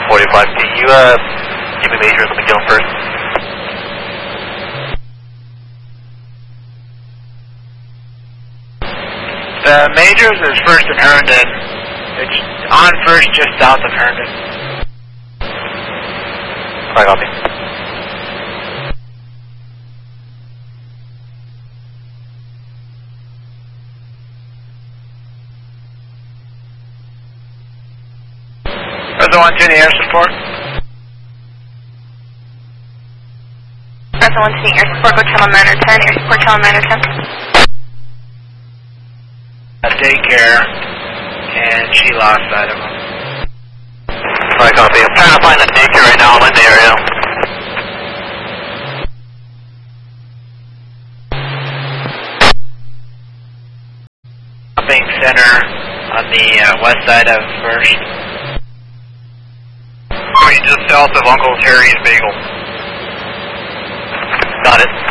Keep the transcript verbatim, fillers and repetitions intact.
forty-five, can you uh, give me majors on the Gilm first? The majors is first in Herndon. It's on first just south of Herndon. I copy. Rezo one two in the air support. Rezo one two in the air support, go channel nine or ten, air support channel nine or ten. A daycare, and she lost sight of him. I copy. I'm trying to find the daycare right now. I'm in the area. Shopping center on the uh, west side of First. Going just south of Uncle Terry's Bagel. Got it.